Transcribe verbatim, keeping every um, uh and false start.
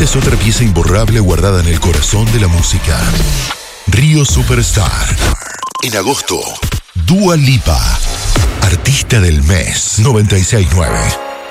Esta es otra pieza imborrable guardada en el corazón de la música. Río Superstar. En agosto, Dua Lipa, artista del mes noventa y seis nueve.